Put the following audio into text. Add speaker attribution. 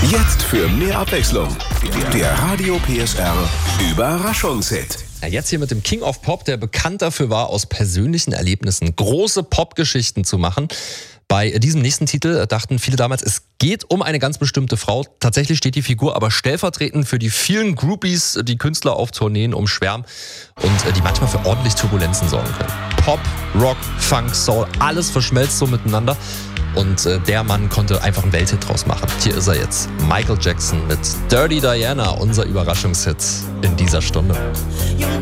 Speaker 1: Jetzt für mehr Abwechslung. Der Radio PSR Überraschungshit.
Speaker 2: Ja, jetzt hier mit dem King of Pop, der bekannt dafür war, aus persönlichen Erlebnissen große Popgeschichten zu machen. Bei diesem nächsten Titel dachten viele damals, es geht um eine ganz bestimmte Frau. Tatsächlich steht die Figur aber stellvertretend für die vielen Groupies, die Künstler auf Tourneen umschwärmen und die manchmal für ordentlich Turbulenzen sorgen können. Pop, Rock, Funk, Soul, alles verschmelzt so miteinander. Und der Mann konnte einfach einen Welthit draus machen. Hier ist er jetzt, Michael Jackson mit Dirty Diana, unser Überraschungshit in dieser Stunde.